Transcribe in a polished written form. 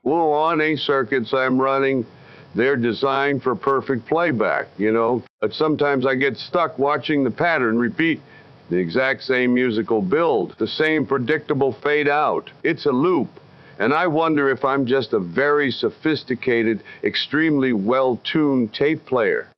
Well, on A circuits I'm running, they're designed for perfect playback, you know. But sometimes I get stuck watching the pattern repeat the exact same musical build, the same predictable fade out. It's a loop. And I wonder if I'm just a very sophisticated, extremely well-tuned tape player.